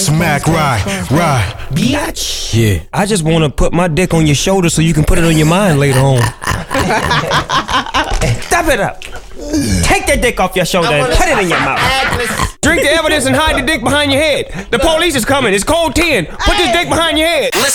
Smack, right. Biatch. Yeah, I just want to put my dick on your shoulder so you can put it on your mind later on. Step it up. Take that dick off your shoulder and put it in your mouth. Drink the evidence and hide the dick behind your head. The police is coming. It's code 10. Put this dick behind your head.